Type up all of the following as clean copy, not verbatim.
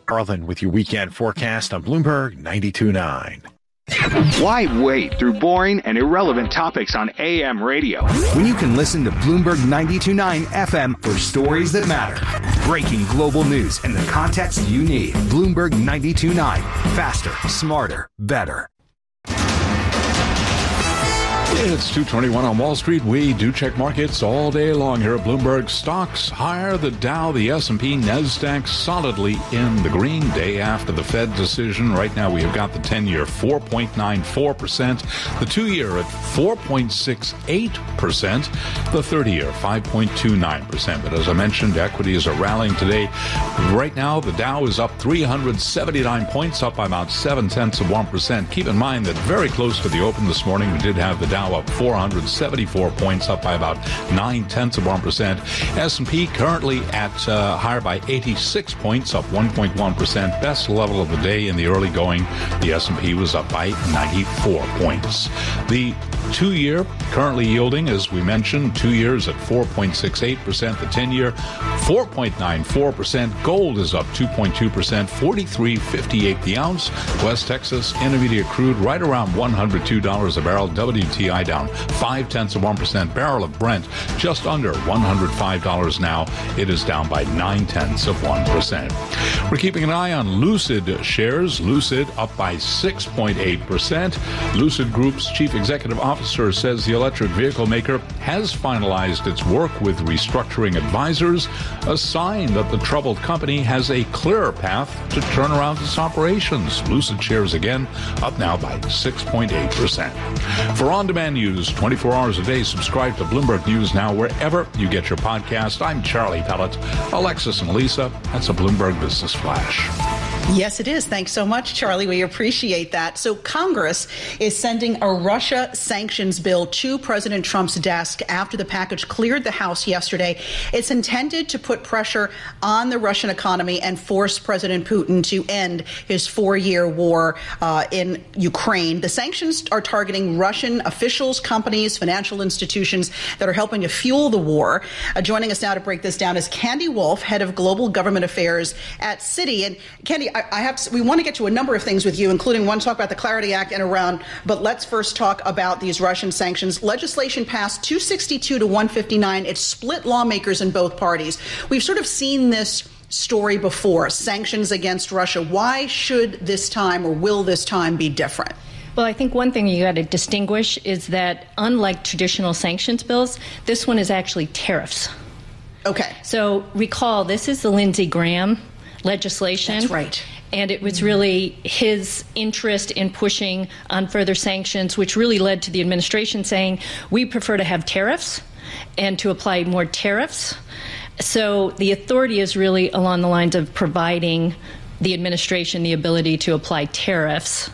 Garland with your weekend forecast on Bloomberg 92.9. Why wade through boring and irrelevant topics on AM radio when you can listen to Bloomberg 92.9 FM for stories that matter? Breaking global news and the context you need. Bloomberg 92.9. Faster, smarter, better. It's 2:21 on Wall Street. We do check markets all day long here at Bloomberg. Stocks higher, the Dow, the S&P, NASDAQ solidly in the green day after the Fed decision. Right now we have got the 10-year 4.94%, the 2-year at 4.68%, the 30-year 5.29%. But as I mentioned, equities are rallying today. Right now the Dow is up 379 points, up by about 0.7%. Keep in mind that very close to the open this morning, we did have the Dow up 474 points, up by about 0.9%. S&P currently at higher by 86 points, up 1.1%. Best level of the day in the early going. The S&P was up by 94 points. The 2-year currently yielding, as we mentioned, 2 years at 4.68%. The 10-year 4.94%. Gold is up 2.2%, 43.58 the ounce. West Texas Intermediate crude right around $102 a barrel. WTI down 0.5%. Barrel of Brent just under $105 now. It is down by 0.9%. We're keeping an eye on Lucid shares. Lucid up by 6.8%. Lucid Group's chief executive officer says the electric vehicle maker has finalized its work with restructuring advisors, a sign that the troubled company has a clearer path to turn around its operations. Lucid shares again up now by 6.8%. For on-demand news 24 hours a day, subscribe to Bloomberg News Now wherever you get your podcast. I'm Charlie Pellet. Alexis and Lisa, that's a Bloomberg Business Flash. Yes, it is. Thanks so much, Charlie. We appreciate that. So Congress is sending a Russia sanctions bill to President Trump's desk after the package cleared the House yesterday. It's intended to put pressure on the Russian economy and force President Putin to end his 4-year war in Ukraine. The sanctions are targeting Russian officials, companies, financial institutions that are helping to fuel the war. Joining us now to break this down is Candy Wolf, head of global government affairs at Citi. And Candy, we want to get to a number of things with you, including one talk about the Clarity Act and around, but let's first talk about these Russian sanctions. Legislation passed 262 to 159. It split lawmakers in both parties. We've sort of seen this story before, sanctions against Russia. Why should this time, or will this time, be different? Well, I think one thing you got to distinguish is that unlike traditional sanctions bills, this one is actually tariffs. Okay. So recall, this is the Lindsey Graham legislation. That's right. And it was really his interest in pushing on further sanctions, which really led to the administration saying, we prefer to have tariffs and to apply more tariffs. So the authority is really along the lines of providing the administration the ability to apply tariffs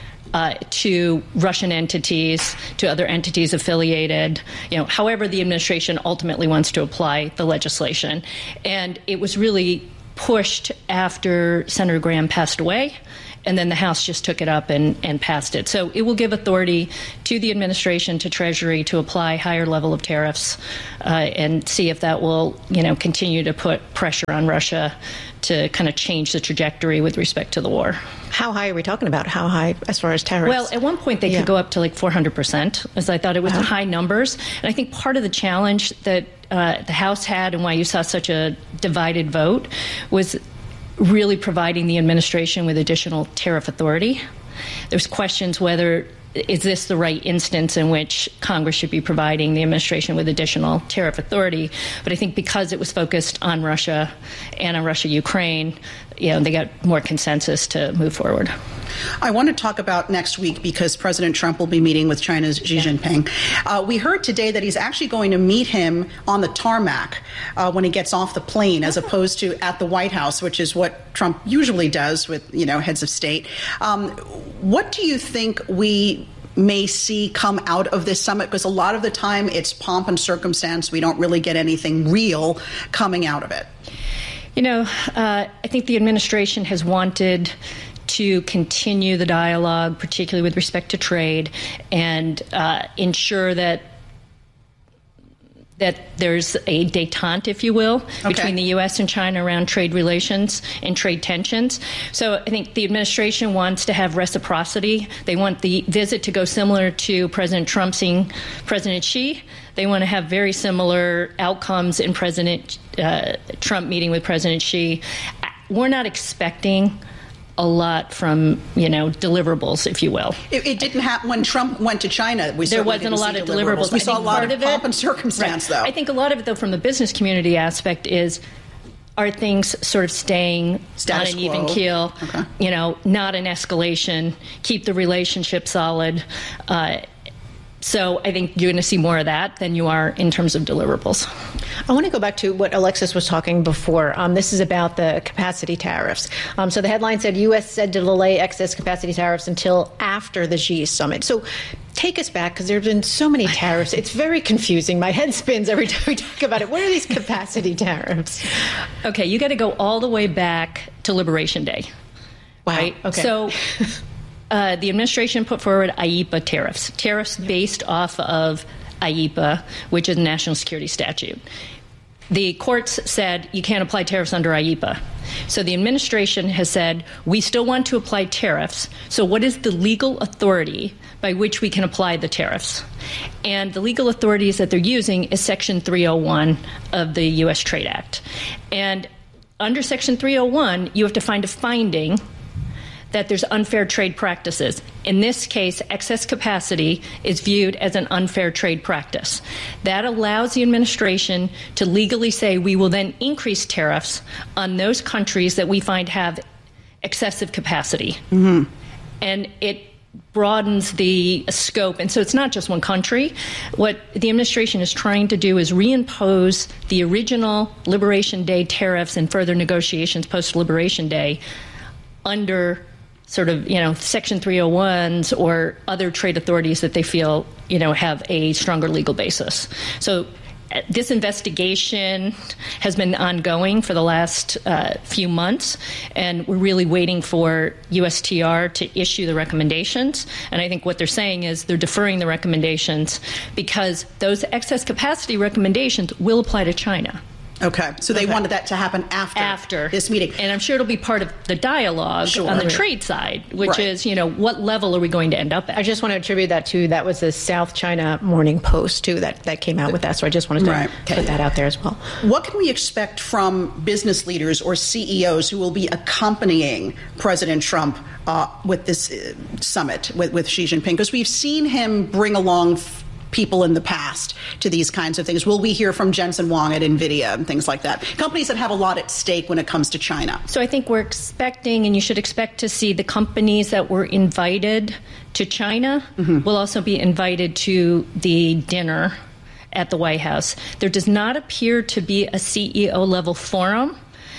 to Russian entities, to other entities affiliated, however the administration ultimately wants to apply the legislation. And it was really pushed after Senator Graham passed away, and then the House just took it up and passed it. So it will give authority to the administration, to Treasury, to apply higher level of tariffs and see if that will, continue to put pressure on Russia to kind of change the trajectory with respect to the war. How high are we talking about? How high as far as tariffs? Well, at one point they could go up to like 400%, as I thought it was high numbers. And I think part of the challenge that the House had and why you saw such a divided vote was really providing the administration with additional tariff authority. There's questions whether is this the right instance in which Congress should be providing the administration with additional tariff authority? But I think because it was focused on Russia and on Russia-Ukraine, they got more consensus to move forward. I want to talk about next week because President Trump will be meeting with China's Xi Jinping. We heard today that he's actually going to meet him on the tarmac when he gets off the plane, as opposed to at the White House, which is what Trump usually does with, heads of state. What do you think we may see come out of this summit? Because a lot of the time it's pomp and circumstance. We don't really get anything real coming out of it. I think the administration has wanted to continue the dialogue, particularly with respect to trade, and ensure that that there's a détente, if you will, between the U.S. and China around trade relations and trade tensions. So I think the administration wants to have reciprocity. They want the visit to go similar to President Trump seeing President Xi. They want to have very similar outcomes in President Trump meeting with President Xi. We're not expecting a lot from, deliverables, if you will. It didn't happen when Trump went to China. There wasn't a lot of deliverables. We saw a lot of pomp and circumstance, though. I think a lot of it, though, from the business community aspect are things sort of staying status on an quo. Even keel, not an escalation, keep the relationship solid. So I think you're going to see more of that than you are in terms of deliverables. I want to go back to what Alexis was talking before. This is about the capacity tariffs. So the headline said U.S. said to delay excess capacity tariffs until after the Xi summit. So take us back, because there have been so many tariffs. It's very confusing. My head spins every time we talk about it. What are these capacity tariffs? Okay, you got to go all the way back to Liberation Day. Wow. Right? Okay. So the administration put forward IEEPA tariffs based off of IEEPA, which is a national security statute. The courts said you can't apply tariffs under IEEPA. So the administration has said we still want to apply tariffs. So what is the legal authority by which we can apply the tariffs? And the legal authorities that they're using is Section 301 of the U.S. Trade Act. And under Section 301, you have to find a finding that there's unfair trade practices. In this case, excess capacity is viewed as an unfair trade practice. That allows the administration to legally say we will then increase tariffs on those countries that we find have excessive capacity. Mm-hmm. And it broadens the scope. And so it's not just one country. What the administration is trying to do is reimpose the original Liberation Day tariffs and further negotiations post-Liberation Day under sort of, Section 301s or other trade authorities that they feel, have a stronger legal basis. So this investigation has been ongoing for the last few months, and we're really waiting for USTR to issue the recommendations. And I think what they're saying is they're deferring the recommendations because those excess capacity recommendations will apply to China. Okay, so they wanted that to happen after this meeting. And I'm sure it'll be part of the dialogue on the trade side, which is, what level are we going to end up at? I just want to attribute that to, that was the South China Morning Post, too, that came out with that. So I just wanted to put that out there as well. What can we expect from business leaders or CEOs who will be accompanying President Trump with this summit with Xi Jinping? Because we've seen him bring along people in the past to these kinds of things. Will we hear from Jensen Huang at NVIDIA and things like that? Companies that have a lot at stake when it comes to China. So I think we're expecting, and you should expect to see the companies that were invited to China will also be invited to the dinner at the White House. There does not appear to be a CEO-level forum.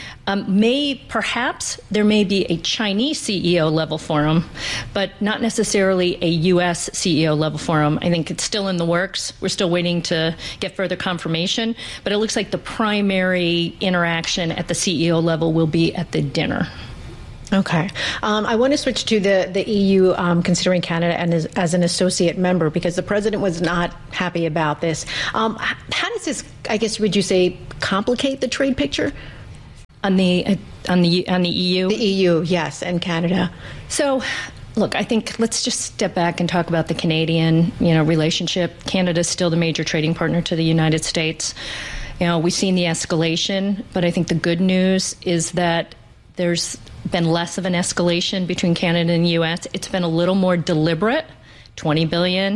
Perhaps there may be a Chinese CEO level forum, but not necessarily a U.S. CEO level forum. I think it's still in the works. We're still waiting to get further confirmation, but it looks like the primary interaction at the CEO level will be at the dinner. Okay. I want to switch to the EU considering Canada as an associate member, because the president was not happy about this. How does this, I guess, would you say, complicate the trade picture? On the EU? The EU, yes, and Canada. So, look, I think let's just step back and talk about the Canadian, relationship. Canada is still the major trading partner to the United States. We've seen the escalation, but I think the good news is that there's been less of an escalation between Canada and the U.S. It's been a little more deliberate. $20 billion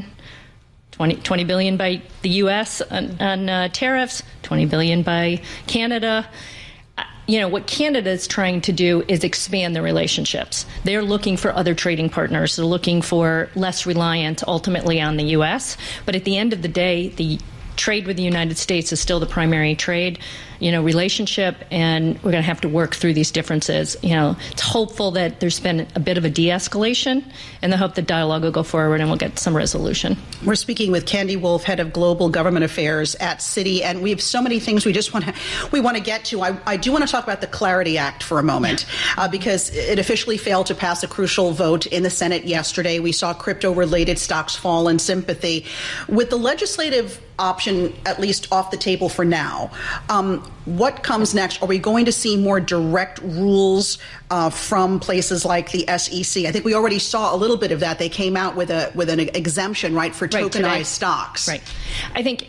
by the U.S. on tariffs, $20 billion by Canada. What Canada is trying to do is expand the relationships. They're looking for other trading partners. They're looking for less reliance ultimately on the U.S. But at the end of the day, the trade with the United States is still the primary trade. relationship, and we're going to have to work through these differences. It's hopeful that there's been a bit of a de-escalation, and the hope that dialogue will go forward and we'll get some resolution. We're speaking with Candy Wolf, head of global government affairs at Citi, and we have so many things we want to get to. I do want to talk about the Clarity Act for a moment, because it officially failed to pass a crucial vote in the Senate yesterday. We saw crypto-related stocks fall in sympathy. With the legislative option at least off the table for now, what comes next? Are we going to see more direct rules from places like the SEC? I think we already saw a little bit of that. They came out with an exemption, right, for tokenized stocks. Right. I think,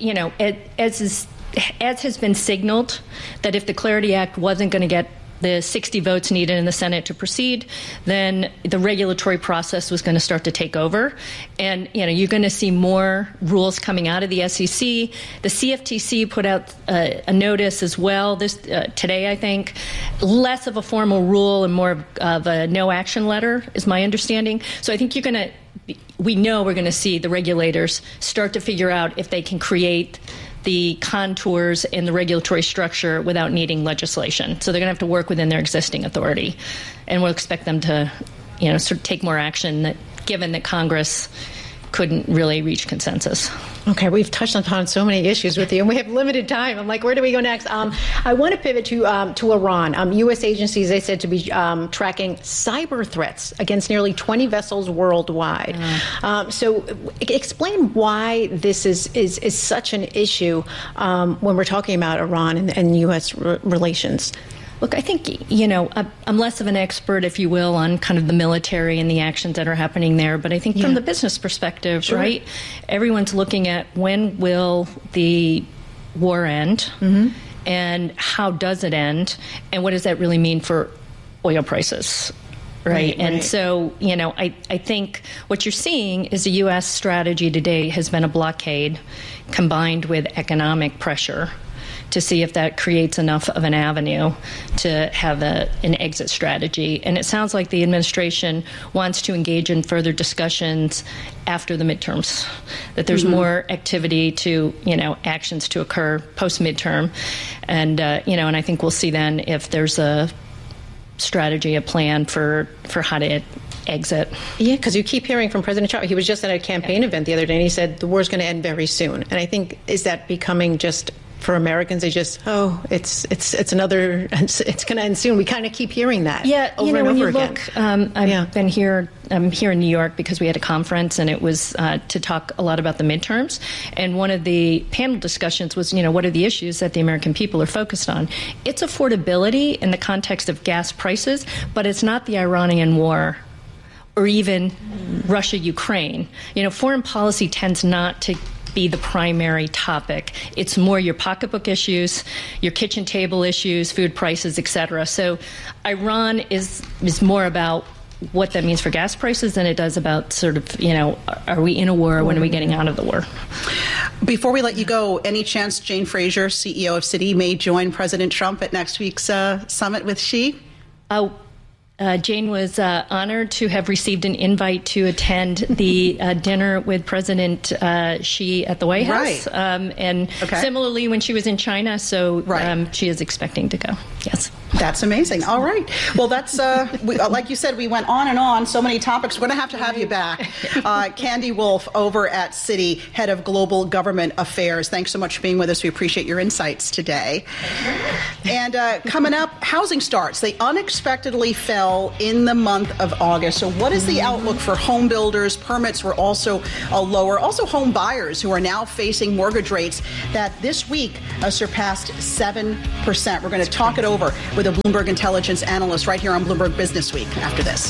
as has been signaled, that if the Clarity Act wasn't going to get the 60 votes needed in the Senate to proceed, then the regulatory process was going to start to take over. And, you're going to see more rules coming out of the SEC. The CFTC put out a notice as well today, I think. Less of a formal rule and more of a no action letter is my understanding. So I think we know we're going to see the regulators start to figure out if they can create the contours and the regulatory structure without needing legislation. So they're going to have to work within their existing authority. And we'll expect them to, sort of take more action given that Congress couldn't really reach consensus. Okay, we've touched upon so many issues with you, and we have limited time. I'm like, where do we go next? I want to pivot to Iran. U.S. agencies, they said, to be tracking cyber threats against nearly 20 vessels worldwide. So explain why this is such an issue when we're talking about Iran and U.S. relations. Look, I think, I'm less of an expert, if you will, on kind of the military and the actions that are happening there. But I think from the business perspective, sure, right, everyone's looking at when will the war end, and how does it end, and what does that really mean for oil prices? Right. And so, I think what you're seeing is the U.S. strategy today has been a blockade combined with economic pressure to see if that creates enough of an avenue to have an exit strategy. And it sounds like the administration wants to engage in further discussions after the midterms, that there's more activity to, actions to occur post-midterm. And, and I think we'll see then if there's a strategy, a plan for how to exit. Yeah, because you keep hearing from President Trump. He was just at a campaign event the other day, and he said the war's going to end very soon. And I think, is that becoming just, for Americans, they just, it's going to end soon. We kind of keep hearing that. Yeah, over and when over you again. Look, I'm here in New York because we had a conference, and it was to talk a lot about the midterms. And one of the panel discussions was, what are the issues that the American people are focused on? It's affordability in the context of gas prices, but it's not the Iranian war or even Russia-Ukraine. Foreign policy tends not to be the primary topic. It's more your pocketbook issues, your kitchen table issues, food prices, et cetera. So Iran is more about what that means for gas prices than it does about sort of, are we in a war? When are we getting out of the war? Before we let you go, any chance Jane Fraser, CEO of Citi, may join President Trump at next week's summit with Xi? Jane was honored to have received an invite to attend the dinner with President Xi at the White House. And similarly, when she was in China, so she is expecting to go. Yes. That's amazing. All right. Well, that's, like you said, we went on and on, so many topics. We're going to have you back. Candy Wolf over at Citi, head of global government affairs. Thanks so much for being with us. We appreciate your insights today. And coming up, housing starts. They unexpectedly fell in the month of August. So what is the outlook for home builders? Permits were also lower. Also home buyers who are now facing mortgage rates that this week surpassed 7%. We're going to talk it over with a Bloomberg Intelligence analyst right here on Bloomberg Business Week after this.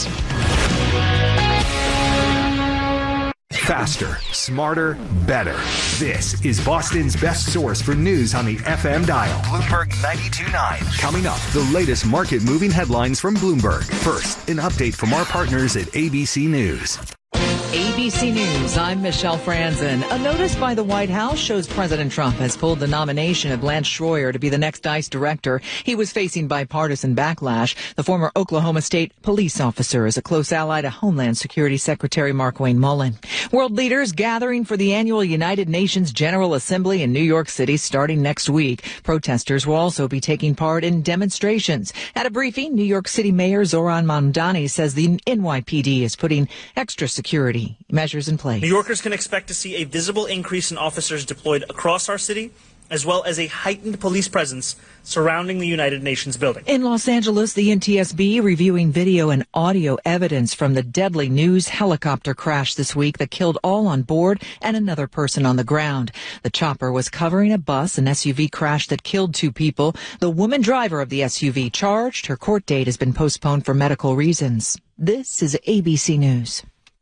Faster, smarter, better. This is Boston's best source for news on the FM dial. Bloomberg 92.9. Coming up, the latest market-moving headlines from Bloomberg. First, an update from our partners at ABC News. ABC News, I'm Michelle Franzen. A notice by the White House shows President Trump has pulled the nomination of Lance Schroyer to be the next ICE director. He was facing bipartisan backlash. The former Oklahoma State police officer is a close ally to Homeland Security Secretary Markwayne Mullin. World leaders gathering for the annual United Nations General Assembly in New York City starting next week. Protesters will also be taking part in demonstrations. At a briefing, New York City Mayor Zohran Mamdani says the NYPD is putting extra security measures in place. New Yorkers can expect to see a visible increase in officers deployed across our city, as well as a heightened police presence surrounding the United Nations building. In Los Angeles, the NTSB reviewing video and audio evidence from the deadly news helicopter crash this week that killed all on board and another person on the ground. The chopper was covering a bus, an SUV crash that killed 2 people. The woman driver of the SUV charged. Her court date has been postponed for medical reasons. This is ABC News.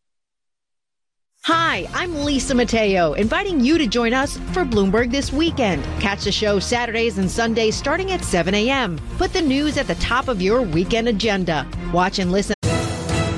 Hi, I'm Lisa Mateo, inviting you to join us for Bloomberg This Weekend. Catch the show Saturdays and Sundays starting at 7 a.m. Put the news at the top of your weekend agenda. Watch and listen